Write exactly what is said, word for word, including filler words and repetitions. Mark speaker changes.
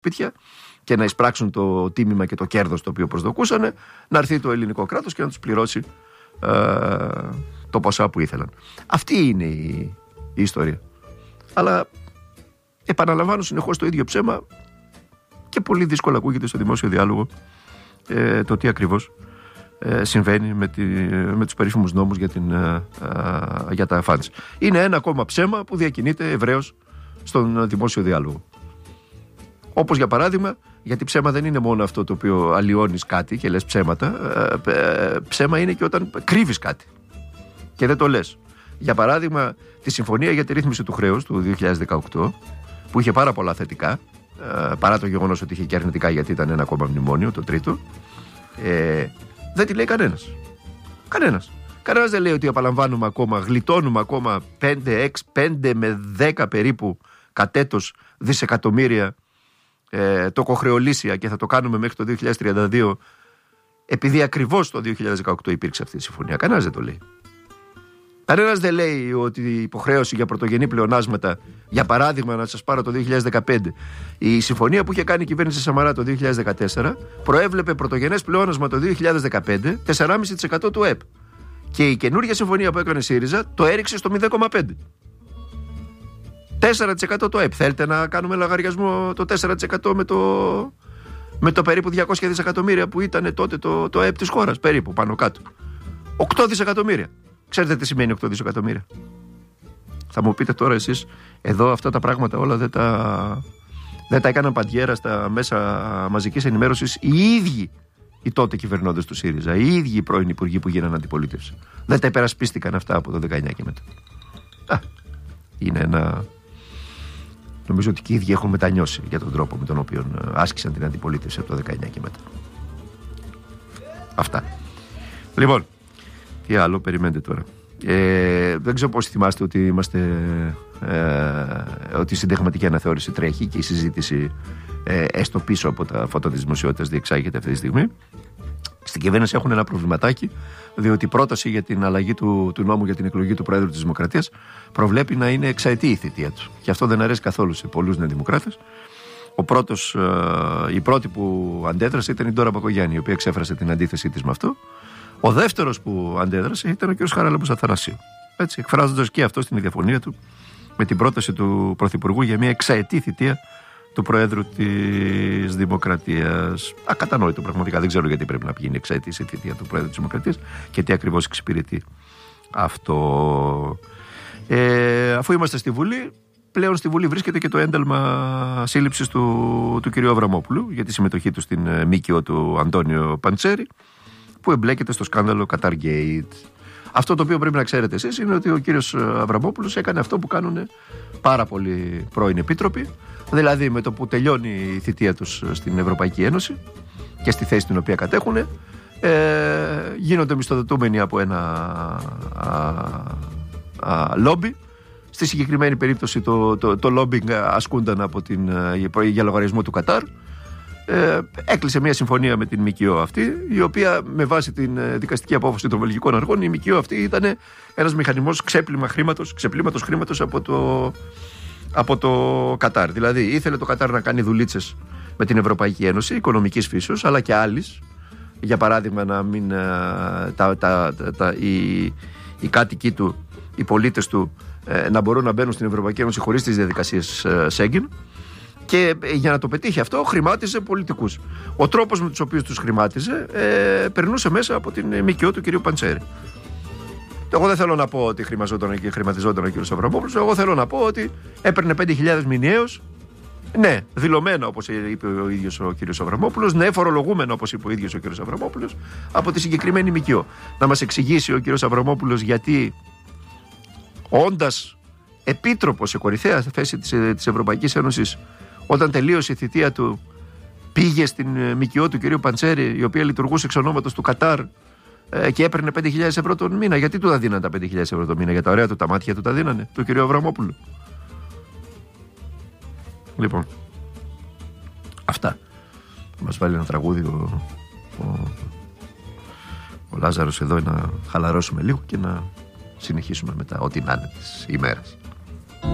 Speaker 1: σπίτια και να εισπράξουν το τίμημα και το κέρδος το οποίο προσδοκούσαν, να έρθει το ελληνικό κράτος και να τους πληρώσει ε, το ποσά που ήθελαν. Αυτή είναι η, η ιστορία. Αλλά επαναλαμβάνω συνεχώς το ίδιο ψέμα και πολύ δύσκολα ακούγεται στο δημόσιο διάλογο ε, το τι ακριβώς ε, συμβαίνει με, τη, με τους περίφημους νόμους για, την, ε, ε, για τα funds. Είναι ένα ακόμα ψέμα που διακινείται ευρέως στον δημόσιο διάλογο. Όπως για παράδειγμα, γιατί ψέμα δεν είναι μόνο αυτό το οποίο αλλοιώνεις κάτι και λες ψέματα, ε, ε, ψέμα είναι και όταν κρύβεις κάτι και δεν το λες. Για παράδειγμα, τη συμφωνία για τη ρύθμιση του χρέους του δύο χιλιάδες δεκαοκτώ, που είχε πάρα πολλά θετικά, ε, παρά το γεγονός ότι είχε και αρνητικά γιατί ήταν ένα ακόμα μνημόνιο, το τρίτο, ε, δεν τη λέει κανένας. Κανένας. Κανένας δεν λέει ότι απαλαμβάνουμε ακόμα, γλιτώνουμε ακόμα πέντε, έξι, πέντε με δέκα περίπου κατέτος δισεκατομμύρια ε, τοκοχρεωλήσια και θα το κάνουμε μέχρι το δύο χιλιάδες τριάντα δύο, επειδή ακριβώς το δύο χιλιάδες δεκαοκτώ υπήρξε αυτή η συμφωνία. Κανένας δεν το λέει. Κανένας δεν λέει ότι η υποχρέωση για πρωτογενή πλεονάσματα, για παράδειγμα, να σας πάρω το δύο χιλιάδες δεκαπέντε, η συμφωνία που είχε κάνει η κυβέρνηση Σαμαρά το δύο χιλιάδες δεκατέσσερα προέβλεπε πρωτογενές πλεόνασμα το δύο χιλιάδες δεκαπέντε τέσσερα κόμμα πέντε τοις εκατό του ΕΠ. Και η καινούργια συμφωνία που έκανε ΣΥΡΙΖΑ το έριξε στο μηδέν κόμμα πέντε τοις εκατό. τέσσερα τοις εκατό το ΕΠ. Θέλετε να κάνουμε λογαριασμό το τέσσερα τοις εκατό με το, με το περίπου διακόσια δισεκατομμύρια που ήταν τότε το, το ΕΠ της χώρας, περίπου πάνω κάτω. οκτώ δισεκατομμύρια. Ξέρετε τι σημαίνει οκτώ δισεκατομμύρια? Θα μου πείτε τώρα εσείς, εδώ αυτά τα πράγματα όλα δεν τα, δεν τα έκαναν παντιέρα στα μέσα μαζικής ενημέρωσης οι ίδιοι οι τότε κυβερνώντες του ΣΥΡΙΖΑ, οι ίδιοι οι πρώην υπουργοί που γίνανε αντιπολίτευση. Δεν τα υπερασπίστηκαν αυτά από το δεκαεννιά και μετά. Α, είναι ένα... Νομίζω ότι και οι ίδιοι έχουν μετανιώσει για τον τρόπο με τον οποίο άσκησαν την αντιπολίτευση από το δεκαεννιά και μετά. Αυτά. Λοιπόν, τι άλλο, περιμένετε τώρα. Ε, δεν ξέρω πώς θυμάστε ότι είμαστε ε, ότι η συνταγματική αναθεώρηση τρέχει και η συζήτηση ε, έστω πίσω από τα φώτα της δημοσιότητας διεξάγεται αυτή τη στιγμή. Στην κυβέρνηση έχουν ένα προβληματάκι, διότι η πρόταση για την αλλαγή του, του νόμου για την εκλογή του Προέδρου της Δημοκρατίας προβλέπει να είναι εξαετή η θητεία του. Και αυτό δεν αρέσει καθόλου σε πολλούς νεοδημοκράτες. Ο πρώτος, ε, η πρώτη που αντέδρασε ήταν η Ντόρα Μπακογιάννη, η οποία εξέφρασε την αντίθεσή της με αυτό. Ο δεύτερος που αντέδρασε ήταν ο κ. Χαράλαμπος Αθανασίου. Έτσι, εκφράζοντας και αυτό την διαφωνία του με την πρόταση του Πρωθυπουργού για μια εξαετή θητεία του Προέδρου της Δημοκρατίας. Ακατανόητο πραγματικά. Δεν ξέρω γιατί πρέπει να πηγαίνει εξαετή η θητεία του Προέδρου της Δημοκρατίας και τι ακριβώς εξυπηρετεί αυτό. Ε, αφού είμαστε στη Βουλή, πλέον στη Βουλή βρίσκεται και το ένταλμα σύλληψης του, του κ. Αβραμόπουλου για τη συμμετοχή του στην ΜΚΟ του Αντώνιο Παντσέρη, που εμπλέκεται στο σκάνδαλο Qatargate. Αυτό το οποίο πρέπει να ξέρετε εσείς είναι ότι ο κύριος Αβραμόπουλος έκανε αυτό που κάνουν πάρα πολλοί πρώην επίτροποι, δηλαδή με το που τελειώνει η θητεία τους στην Ευρωπαϊκή Ένωση και στη θέση την οποία κατέχουν, ε, γίνονται μισθοδοτούμενοι από ένα α, α, λόμπι. Στη συγκεκριμένη περίπτωση το, το, το λόμπινγκ ασκούνταν από την, για λογαριασμό του Κατάρ. Ε, έκλεισε μια συμφωνία με την ΜΚΟ αυτή, η οποία με βάση την δικαστική απόφαση των βελγικών αρχών, η ΜΚΟ αυτή ήταν ένας μηχανισμός ξέπλυμα χρήματος, ξεπλήματος χρήματος από το, από το Κατάρ. Δηλαδή ήθελε το Κατάρ να κάνει δουλίτσες με την Ευρωπαϊκή Ένωση, οικονομικής φύσεως, αλλά και άλλης. Για παράδειγμα, να μην, τα, τα, τα, τα, οι, οι κάτοικοι του, οι πολίτες του, να μπορούν να μπαίνουν στην Ευρωπαϊκή Ένωση χωρίς τις διαδικασίες Σέγγεν. Και για να το πετύχει αυτό, χρημάτιζε πολιτικούς. Ο τρόπος με τους οποίους τους χρημάτιζε ε, περνούσε μέσα από την ΜΚΟ του κ. Παντσέρη. Εγώ δεν θέλω να πω ότι χρηματιζόταν και χρηματιζόταν ο κ. Αβραμόπουλος. Εγώ θέλω να πω ότι έπαιρνε πέντε χιλιάδες μηνιαίως. Ναι, δηλωμένα όπως είπε ο ίδιος ο κ. Αβραμόπουλος. Ναι, φορολογούμενα όπως είπε ο ίδιος ο κ. Αβραμόπουλος από τη συγκεκριμένη ΜΚΟ. Να μας εξηγήσει ο κ. Αβραμόπουλος γιατί, όντας επίτροπος σε κορυφαία θέση της, της Ευρωπαϊκής Ένωσης, όταν τελείωσε η θητεία του, πήγε στην ΜΚΟ του κ. Παντσέρη, η οποία λειτουργούσε εξ ονόματος του Κατάρ, ε, και έπαιρνε πέντε χιλιάδες ευρώ τον μήνα. Γιατί του τα δίνανε τα πέντε χιλιάδες ευρώ τον μήνα? Για τα ωραία του τα μάτια του τα δίνανε, του κ. Αβραμόπουλου. Λοιπόν, αυτά. Θα μας βάλει ένα τραγούδι ο, ο, ο Λάζαρος εδώ, να χαλαρώσουμε λίγο και να συνεχίσουμε μετά ό,τι να είναι της ημέρας.